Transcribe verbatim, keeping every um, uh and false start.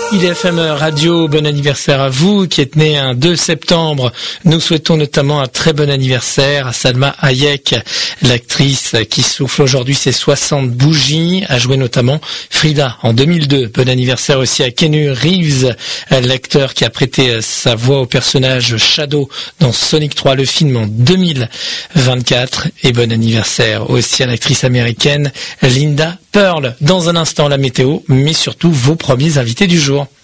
I D F M Radio, bon anniversaire à vous qui êtes né un deux septembre. Nous souhaitons notamment un très bon anniversaire à Salma Hayek, l'actrice qui souffle aujourd'hui ses soixante bougies, a joué notamment Frida en deux mille deux. Bon anniversaire aussi à Keanu Reeves, l'acteur qui a prêté sa voix au personnage Shadow dans Sonic trois, le film en deux mille vingt-quatre. Et bon anniversaire aussi à l'actrice américaine Linda Pearl. Dans un instant, la météo, mais surtout vos premiers invités du jour.